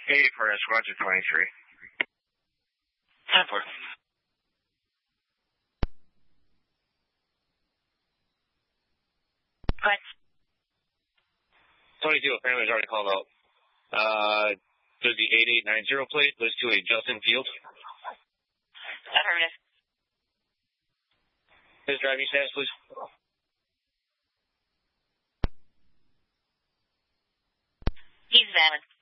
Hey, for Roger 23. 10-4. What? 22, apparently was already called out. There's the 8890 plate, lives to a Justin Field. Affirmative. His driving status, please. He's examined.